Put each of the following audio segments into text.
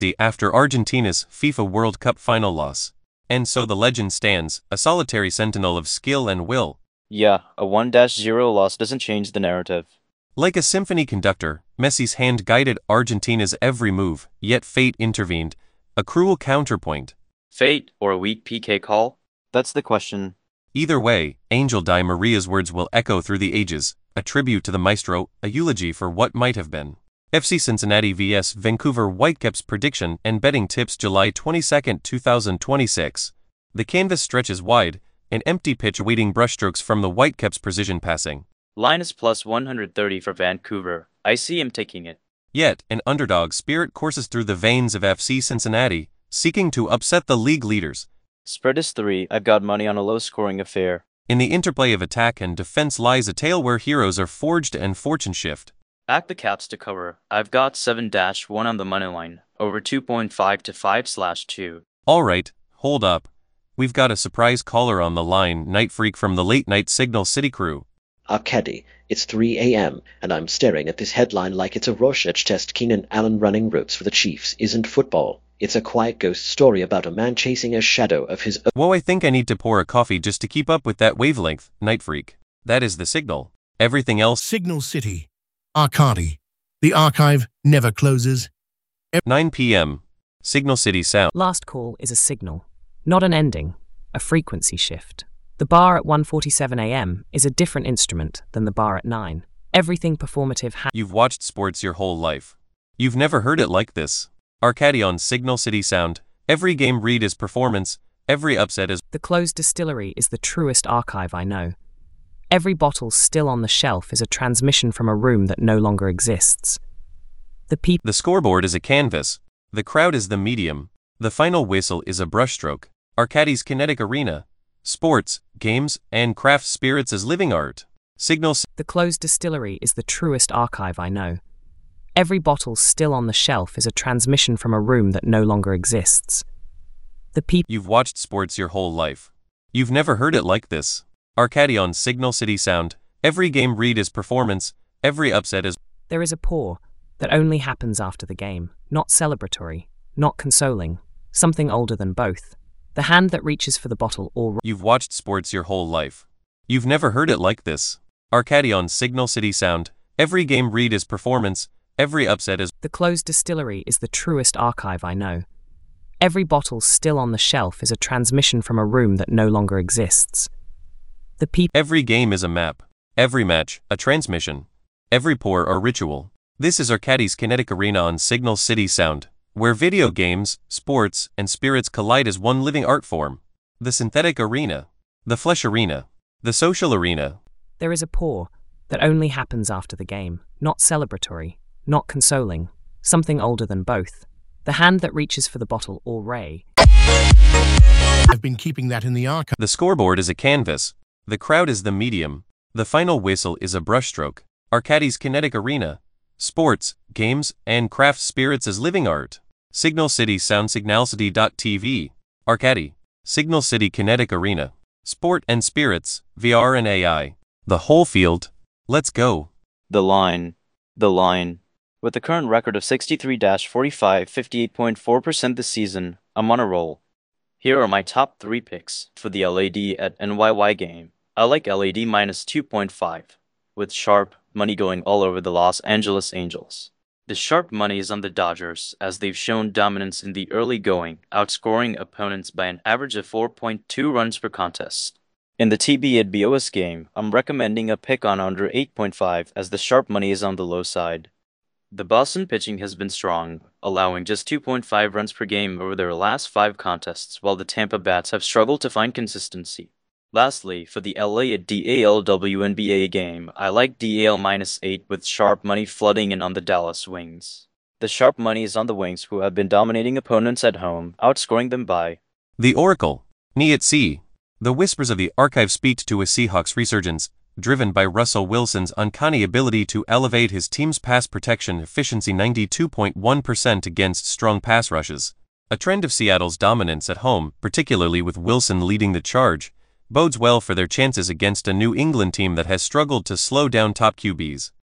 after Argentina's FIFA World Cup final loss. And so the legend stands, a solitary sentinel of skill and will. Yeah, a 1-0 loss doesn't change the narrative. Like a symphony conductor, Messi's hand guided Argentina's every move, yet fate intervened, a cruel counterpoint. Fate or a weak PK call? That's the question. Either way, Angel Di Maria's words will echo through the ages, a tribute to the maestro, a eulogy for what might have been. FC Cincinnati vs Vancouver Whitecaps prediction and betting tips July 22, 2026. The canvas stretches wide, an empty pitch awaiting brushstrokes from the Whitecaps' precision passing. Line is plus 130 for Vancouver. I see him taking it. Yet, an underdog spirit courses through the veins of FC Cincinnati, seeking to upset the league leaders. Spread is 3. I've got money on a low-scoring affair. In the interplay of attack and defense lies a tale where heroes are forged and fortune shift. Back the Caps to cover. I've got 7-1 on the money line, over 2.5 to 5/2. Alright, hold up. We've got a surprise caller on the line, Night Freak from the Late Night Signal City crew. Arkady, it's 3 a.m., and I'm staring at this headline like it's a Rorschach test. Keenan Allen running routes for the Chiefs isn't football. It's a quiet ghost story about a man chasing a shadow of his own. Whoa, I think I need to pour a coffee just to keep up with that wavelength, Night Freak. That is the signal. Everything else. Signal City. Arkady. The archive never closes. 9 p.m. Signal City Sound. Last call is a signal, not an ending, a frequency shift. The bar at 1:47 a.m. is a different instrument than the bar at 9. Everything performative You've watched sports your whole life. You've never heard it like this. Arkady on Signal City Sound. Every game read is performance, every upset is. The closed distillery is the truest archive I know. Every bottle still on the shelf is a transmission from a room that no longer exists. The scoreboard is a canvas. The crowd is the medium. The final whistle is a brushstroke. Arkady's kinetic arena. Sports, games, and craft spirits as living art. The closed distillery is the truest archive I know. Every bottle still on the shelf is a transmission from a room that no longer exists. You've watched sports your whole life. You've never heard it like this. Arkady on Signal City Sound. Every game read is performance, every upset is. There is a pour that only happens after the game, not celebratory, not consoling, something older than both. The hand that reaches for the bottle or. You've watched sports your whole life. You've never heard it like this. Arkady on Signal City Sound. Every game read is performance, every upset is. The closed distillery is the truest archive I know. Every bottle still on the shelf is a transmission from a room that no longer exists. Every game is a map. Every match, a transmission. Every pour a ritual. This is Arkady's kinetic arena on Signal City Sound, where video games, sports, and spirits collide as one living art form. The synthetic arena. The flesh arena. The social arena. There is a pour that only happens after the game, not celebratory, not consoling, something older than both. The hand that reaches for the bottle or ray. I've been keeping that in the archive. The scoreboard is a canvas. The crowd is the medium. The final whistle is a brushstroke. Arkady's kinetic arena. Sports, games, and craft spirits as living art. Signal City Sound Signalcity.tv. Arkady. Signal City Kinetic Arena. Sport and spirits, VR and AI. The whole field. Let's go. The line. The line. With the current record of 63-45, 58.4% this season, I'm on a roll. Here are my top 3 picks for the LAD at NYY game. I like LAD minus 2.5, with sharp money going all over the Los Angeles Angels. The sharp money is on the Dodgers, as they've shown dominance in the early going, outscoring opponents by an average of 4.2 runs per contest. In the TB at BOS game, I'm recommending a pick on under 8.5 as the sharp money is on the low side. The Boston pitching has been strong, allowing just 2.5 runs per game over their last 5 contests, while the Tampa bats have struggled to find consistency. Lastly, for the LA at DAL WNBA game, I like DAL minus 8 with sharp money flooding in on the Dallas Wings. The sharp money is on the Wings, who have been dominating opponents at home, outscoring them by. The Oracle. Niet C. The whispers of the archive speak to a Seahawks resurgence, driven by Russell Wilson's uncanny ability to elevate his team's pass protection efficiency 92.1% against strong pass rushes. A trend of Seattle's dominance at home, particularly with Wilson leading the charge, bodes well for their chances against a New England team that has struggled to slow down top QBs.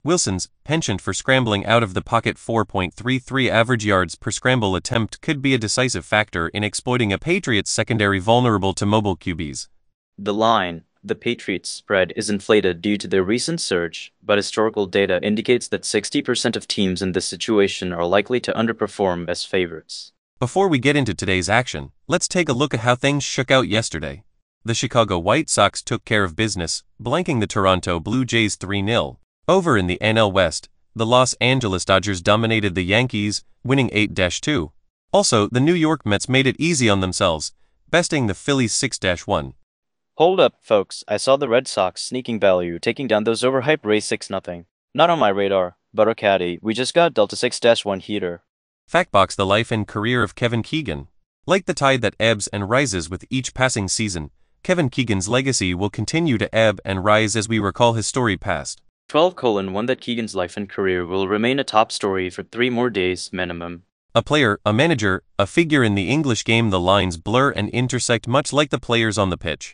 Wilson's penchant for scrambling out of the pocket 4.33 average yards per scramble attempt could be a decisive factor in exploiting a Patriots secondary vulnerable to mobile QBs. The line, the Patriots spread, is inflated due to their recent surge, but historical data indicates that 60% of teams in this situation are likely to underperform as favorites. Before we get into today's action, let's take a look at how things shook out yesterday. The Chicago White Sox took care of business, blanking the Toronto Blue Jays 3-0. Over in the NL West, the Los Angeles Dodgers dominated the Yankees, winning 8-2. Also, the New York Mets made it easy on themselves, besting the Phillies 6-1. Hold up, folks, I saw the Red Sox sneaking value, taking down those overhyped Rays 6-0. Not on my radar, but our caddy, we just got dealt a 6-1 heater. Factbox the life and career of Kevin Keegan. Like the tide that ebbs and rises with each passing season, Kevin Keegan's legacy will continue to ebb and rise as we recall his storied past. 12:1 That Keegan's life and career will remain a top story for 3 more days minimum. A player, a manager, a figure in the English game. The lines blur and intersect much like the players on the pitch.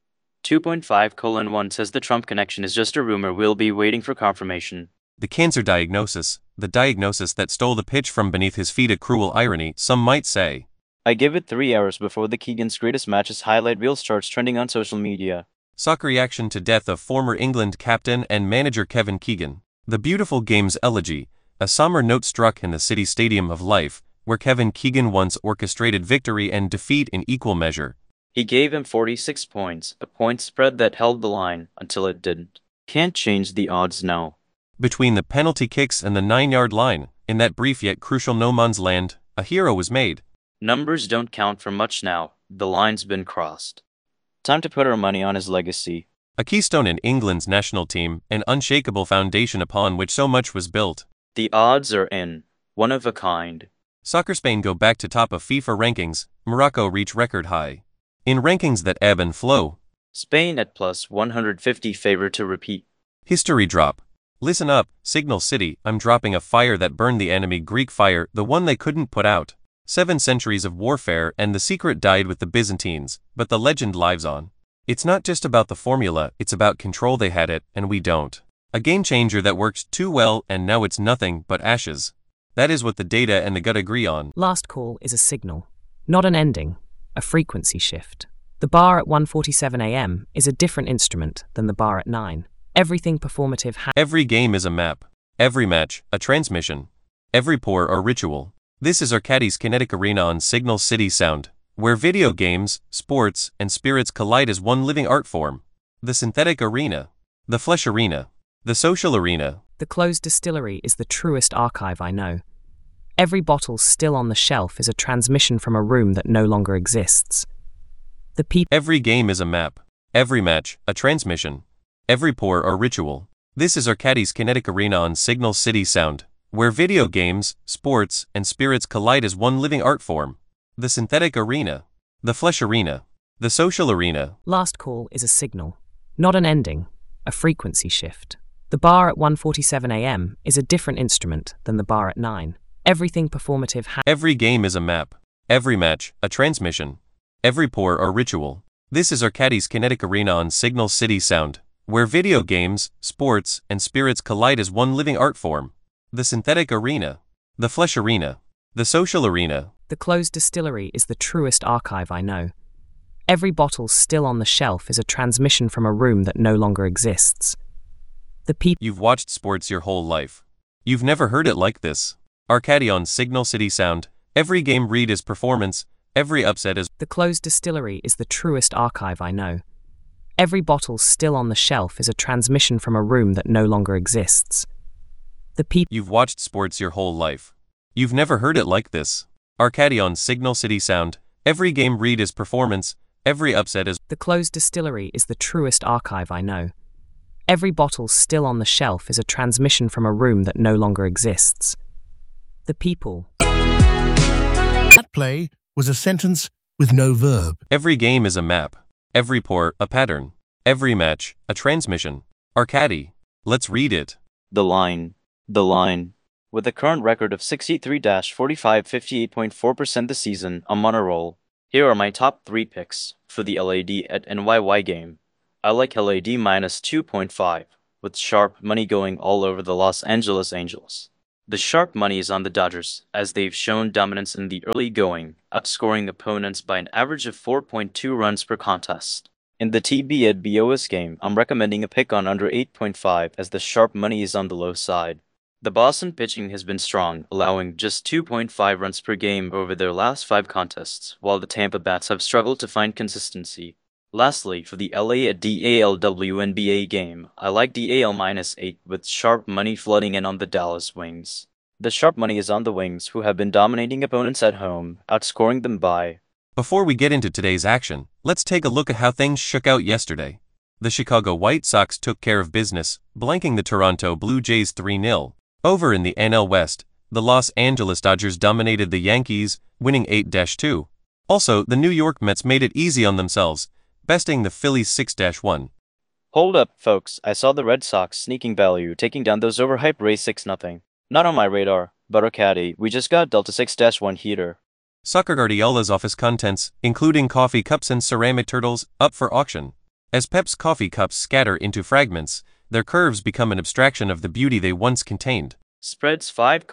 2.5:1 says the Trump connection is just a rumor, we'll be waiting for confirmation. The cancer diagnosis, the diagnosis that stole the pitch from beneath his feet, a cruel irony, some might say. I give it 3 hours before the Keegan's greatest matches highlight reel starts trending on social media. Soccer reaction to death of former England captain and manager Kevin Keegan. The Beautiful Game's elegy, a somber note struck in the City Stadium of Life, where Kevin Keegan once orchestrated victory and defeat in equal measure. He gave him 46 points, a point spread that held the line until it didn't. Can't change the odds now. Between the penalty kicks and the 9-yard line, in that brief yet crucial no man's land, a hero was made. Numbers don't count for much now, the line's been crossed. Time to put our money on his legacy. A keystone in England's national team, an unshakable foundation upon which so much was built. The odds are in. One of a kind. Soccer Spain go back to top of FIFA rankings, Morocco reach record high. In rankings that ebb and flow. Spain at plus 150 favor to repeat. History drop. Listen up, Signal City, I'm dropping a fire that burned the enemy Greek fire, the one they couldn't put out. 7 centuries of warfare and the secret died with the Byzantines, but the legend lives on. It's not just about the formula, it's about control. They had it, and we don't. A game changer that worked too well and now it's nothing but ashes. That is what the data and the gut agree on. Last call is a signal, not an ending, a frequency shift. The bar at 1:47 a.m. is a different instrument than the bar at 9. Everything performative Every game is a map. Every match, a transmission. Every pour, a ritual. This is Arcadis Kinetic Arena on Signal City Sound, where video games, sports, and spirits collide as one living art form. The synthetic arena. The flesh arena. The social arena. The closed distillery is the truest archive I know. Every bottle still on the shelf is a transmission from a room that no longer exists. The people. Every game is a map. Every match, a transmission. Every pour, a ritual. This is Arcadis Kinetic Arena on Signal City Sound, where video games, sports, and spirits collide as one living art form. The synthetic arena. The flesh arena. The social arena. Last call is a signal, not an ending, a frequency shift. The bar at 1:47 a.m. is a different instrument than the bar at 9. Everything performative Every game is a map. Every match, a transmission. Every pour, a ritual. This is Arcadis Kinetic Arena on Signal City Sound, where video games, sports, and spirits collide as one living art form. The synthetic arena. The flesh arena. The social arena. The closed distillery is the truest archive I know. Every bottle still on the shelf is a transmission from a room that no longer exists. The people. You've watched sports your whole life. You've never heard it like this. Arcadi on Signal City Sound. Every game read is performance. Every upset is. The closed distillery is the truest archive I know. Every bottle still on the shelf is a transmission from a room that no longer exists. The people. You've watched sports your whole life. You've never heard it like this. Arcadi on Signal City Sound. Every game read is performance. Every upset is. The closed distillery is the truest archive I know. Every bottle still on the shelf is a transmission from a room that no longer exists. The people. That play was a sentence with no verb. Every game is a map. Every pour, a pattern. Every match, a transmission. Arcadi. Let's read it. The line. The line. With a current record of 63-45 58.4% this season, I'm on a roll. Here are my top 3 picks for the LAD at NYY game. I like LAD minus 2.5, with sharp money going all over the Los Angeles Angels. The sharp money is on the Dodgers, as they've shown dominance in the early going, outscoring opponents by an average of 4.2 runs per contest. In the TB at BOS game, I'm recommending a pick on under 8.5 as the sharp money is on the low side. The Boston pitching has been strong, allowing just 2.5 runs per game over their last 5 contests, while the Tampa bats have struggled to find consistency. Lastly, for the LA at DAL WNBA game, I like DAL -8 with sharp money flooding in on the Dallas Wings. The sharp money is on the Wings, who have been dominating opponents at home, outscoring them by. Before we get into today's action, let's take a look at how things shook out yesterday. The Chicago White Sox took care of business, blanking the Toronto Blue Jays 3-0. Over in the NL West, the Los Angeles Dodgers dominated the Yankees, winning 8-2. Also, the New York Mets made it easy on themselves, besting the Phillies 6-1. Hold up, folks, I saw the Red Sox sneaking value, taking down those overhyped Rays 6-0. Not on my radar, but our caddy, we just got dealt a 6-1 heater. Soccer Guardiola's office contents, including coffee cups and ceramic turtles, up for auction. As Pep's coffee cups scatter into fragments, their curves become an abstraction of the beauty they once contained. Spreads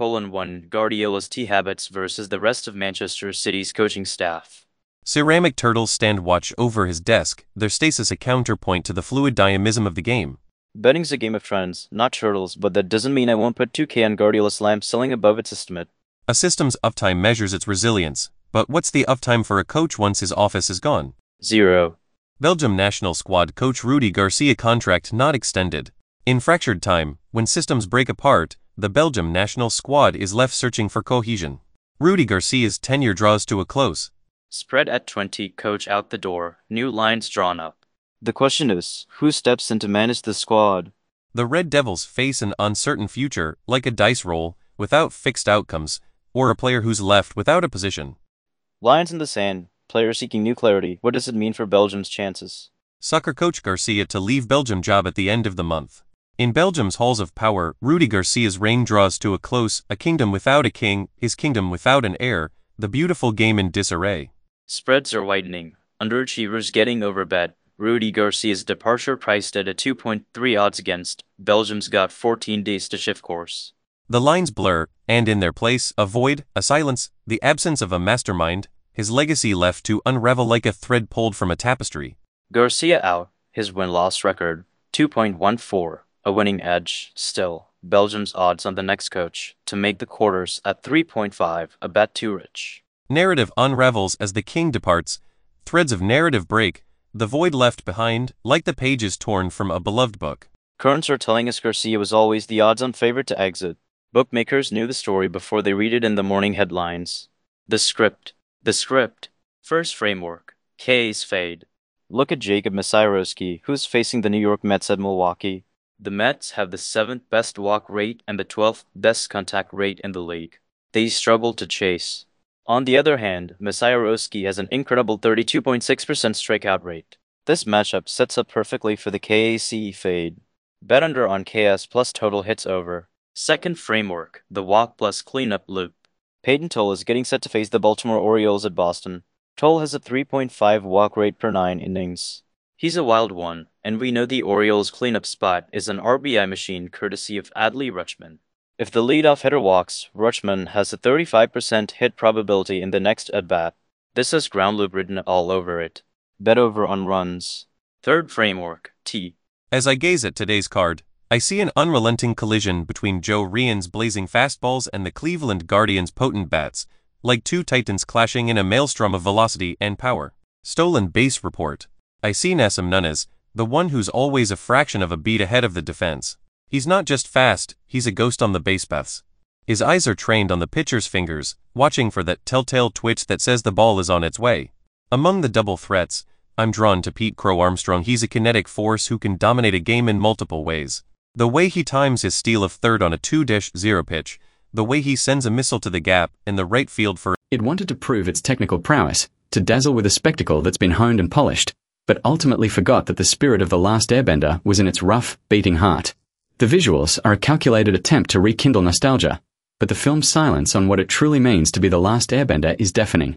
5:1 Guardiola's tea habits versus the rest of Manchester City's coaching staff. Ceramic turtles stand watch over his desk, their stasis a counterpoint to the fluid dynamism of the game. Betting's a game of trends, not turtles, but that doesn't mean I won't put 2K on Guardiola's lamp selling above its estimate. A system's uptime measures its resilience, but what's the uptime for a coach once his office is gone? 0. Belgium national squad coach Rudi Garcia contract not extended. In fractured time, when systems break apart, the Belgium national squad is left searching for cohesion. Rudi Garcia's tenure draws to a close. Spread at 20, coach out the door, new lines drawn up. The question is, who steps in to manage the squad? The Red Devils face an uncertain future, like a dice roll, without fixed outcomes, or a player who's left without a position. Lines in the sand, players seeking new clarity. What does it mean for Belgium's chances? Soccer coach Garcia to leave Belgium job at the end of the month. In Belgium's halls of power, Rudi Garcia's reign draws to a close, a kingdom without a king, his kingdom without an heir, the beautiful game in disarray. Spreads are widening, underachievers getting overbet. Rudi Garcia's departure priced at a 2.3 odds against. Belgium's got 14 days to shift course. The lines blur, and in their place, a void, a silence, the absence of a mastermind, his legacy left to unravel like a thread pulled from a tapestry. Garcia out, his win-loss record, 2.14, a winning edge, still. Belgium's odds on the next coach, to make the quarters at 3.5, a bet too rich. Narrative unravels as the king departs, threads of narrative break, the void left behind, like the pages torn from a beloved book. Currents are telling us Garcia was always the odds-on favorite to exit. Bookmakers knew the story before they read it in the morning headlines. The script. First framework. K's fade. Look at Jacob Misiorowski, who's facing the New York Mets at Milwaukee. The Mets have the 7th best walk rate and the 12th best contact rate in the league. They struggle to chase. On the other hand, Misiorowski has an incredible 32.6% strikeout rate. This matchup sets up perfectly for the KAC fade. Bet under on KS plus total hits over. Second framework, the walk plus cleanup loop. Peyton Toll is getting set to face the Baltimore Orioles at Boston. Toll has a 3.5 walk rate per 9 innings. He's a wild one, and we know the Orioles' cleanup spot is an RBI machine courtesy of Adley Rutschman. If the leadoff hitter walks, Rutschman has a 35% hit probability in the next at-bat. This has ground loop written all over it. Bet over on runs. Third framework, T. As I gaze at today's card, I see an unrelenting collision between Joe Ryan's blazing fastballs and the Cleveland Guardians' potent bats, like two titans clashing in a maelstrom of velocity and power. Stolen base report. I see Nassim Nunez, the one who's always a fraction of a beat ahead of the defense. He's not just fast, he's a ghost on the base paths. His eyes are trained on the pitcher's fingers, watching for that telltale twitch that says the ball is on its way. Among the double threats, I'm drawn to Pete Crow Armstrong. He's a kinetic force who can dominate a game in multiple ways. The way he times his steal of third on a 2-0 pitch, the way he sends a missile to the gap in the right field for... It wanted to prove its technical prowess, to dazzle with a spectacle that's been honed and polished, but ultimately forgot that the spirit of The Last Airbender was in its rough, beating heart. The visuals are a calculated attempt to rekindle nostalgia, but the film's silence on what it truly means to be The Last Airbender is deafening.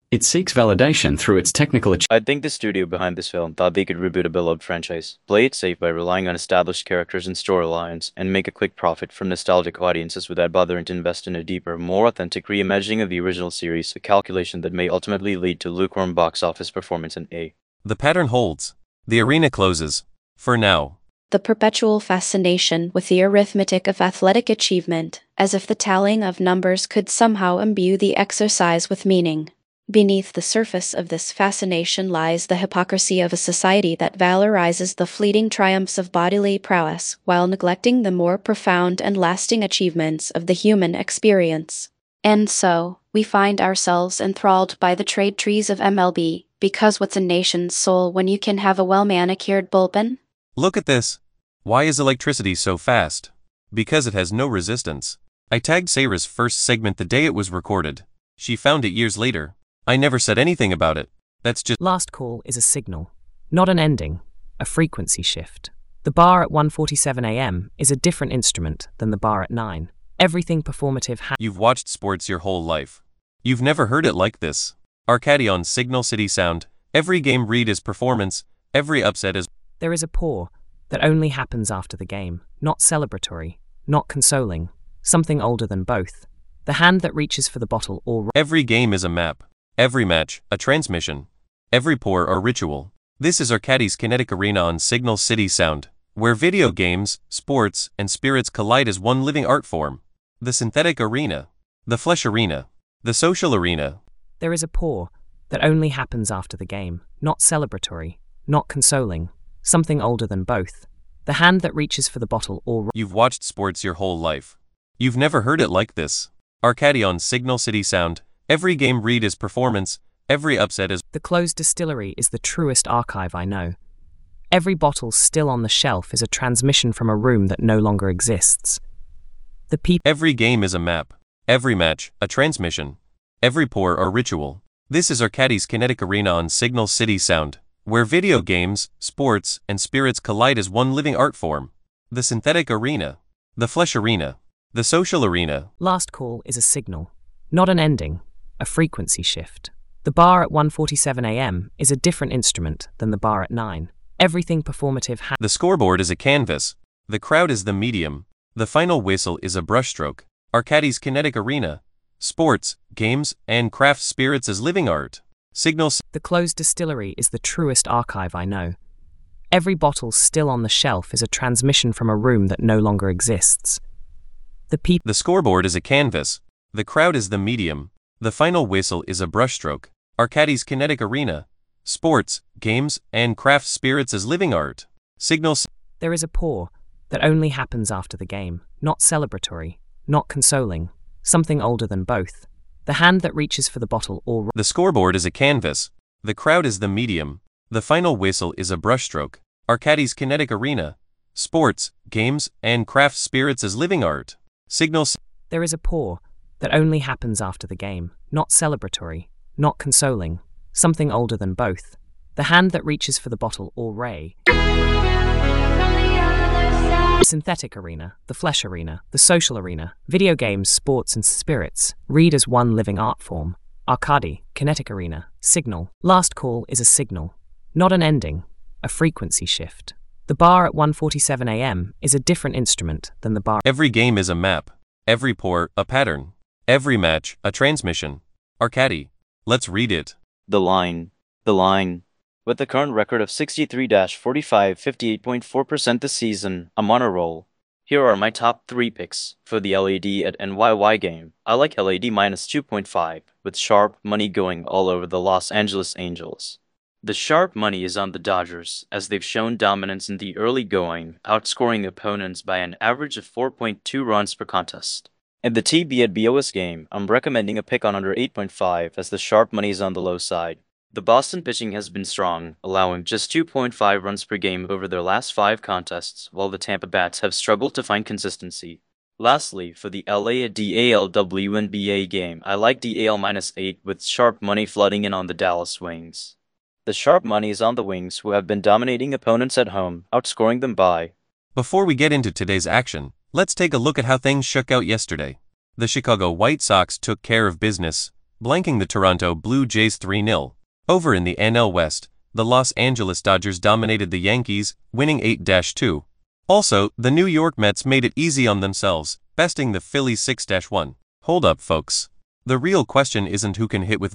It seeks validation through its technical I think the studio behind this film thought they could reboot a beloved franchise, play it safe by relying on established characters and storylines, and make a quick profit from nostalgic audiences without bothering to invest in a deeper, more authentic reimagining of the original series, a calculation that may ultimately lead to lukewarm box office performance in A. The pattern holds. The arena closes. For now. The perpetual fascination with the arithmetic of athletic achievement, as if the tallying of numbers could somehow imbue the exercise with meaning. Beneath the surface of this fascination lies the hypocrisy of a society that valorizes the fleeting triumphs of bodily prowess while neglecting the more profound and lasting achievements of the human experience. And so, we find ourselves enthralled by the trade trees of MLB, because what's a nation's soul when you can have a well-manicured bullpen? Look at this. Why is electricity so fast? Because it has no resistance. I tagged Sarah's first segment the day it was recorded. She found it years later. I never said anything about it. That's just... Last call is a signal, not an ending, a frequency shift. The bar at 1:47 a.m. is a different instrument than the bar at 9. Everything performative You've watched sports your whole life. You've never heard it like this. Arcady on Signal City Sound. Every game read is performance, every upset is... There is a pour that only happens after the game, not celebratory, not consoling, something older than both. The hand that reaches for the bottle or... Every game is a map. Every match, a transmission. Every pour, a ritual. This is Arcady's Kinetic Arena on Signal City Sound, where video games, sports, and spirits collide as one living art form. The synthetic arena. The flesh arena. The social arena. There is a pour that only happens after the game, not celebratory, not consoling, something older than both. The hand that reaches for the bottle or... You've watched sports your whole life. You've never heard it like this. Arcady on Signal City Sound. Every game read is performance, every upset is... The closed distillery is the truest archive I know. Every bottle still on the shelf is a transmission from a room that no longer exists. Every game is a map. Every match, a transmission. Every pour, a ritual. This is Arcady's Kinetic Arena on Signal City Sound, where video games, sports, and spirits collide as one living art form. The synthetic arena. The flesh arena. The social arena. Last call is a signal, not an ending, a frequency shift. The bar at 1:47 a.m. is a different instrument than the bar at 9. Everything performative The scoreboard is a canvas. The crowd is the medium. The final whistle is a brushstroke. Arcady's Kinetic Arena. Sports, games, and craft spirits as living art. Signals. The closed distillery is the truest archive I know. Every bottle still on the shelf is a transmission from a room that no longer exists. The scoreboard is a canvas. The crowd is the medium. The final whistle is a brushstroke. Arcady's Kinetic Arena. Sports, games, and craft spirits as living art. Signals. There is a pour that only happens after the game, not celebratory, not consoling, something older than both. The hand that reaches for the bottle or... The scoreboard is a canvas. The crowd is the medium. The final whistle is a brushstroke. Arcady's Kinetic Arena. Sports, games, and craft spirits as living art. Signals. There is a pour that only happens after the game, not celebratory, not consoling, something older than both. The hand that reaches for the bottle or ray. Synthetic arena, the flesh arena, the social arena, video games, sports, and spirits, read as one living art form. Arcady, Kinetic Arena, signal. Last call is a signal, not an ending, a frequency shift. The bar at 1:47 a.m. is a different instrument than the bar. Every game is a map. Every pour, a pattern. Every match, a transmission. Arcady, let's read it. The line. With the current record of 63-45, 58.4% this season, I'm on a roll. Here are my top 3 picks for the LAD at NYY game. I like LAD minus 2.5, with sharp money going all over the Los Angeles Angels. The sharp money is on the Dodgers, as they've shown dominance in the early going, outscoring opponents by an average of 4.2 runs per contest. In the TB at BOS game, I'm recommending a pick on under 8.5 as the sharp money is on the low side. The Boston pitching has been strong, allowing just 2.5 runs per game over their last 5 contests, while the Tampa Bats have struggled to find consistency. Lastly, for the LA at DAL WNBA game, I like DAL minus 8 with sharp money flooding in on the Dallas Wings. The sharp money is on the Wings, who have been dominating opponents at home, outscoring them by. Before we get into today's action, let's take a look at how things shook out yesterday. The Chicago White Sox took care of business, blanking the Toronto Blue Jays 3-0. Over in the NL West, the Los Angeles Dodgers dominated the Yankees, winning 8-2. Also, the New York Mets made it easy on themselves, besting the Phillies 6-1. Hold up, folks. The real question isn't who can hit with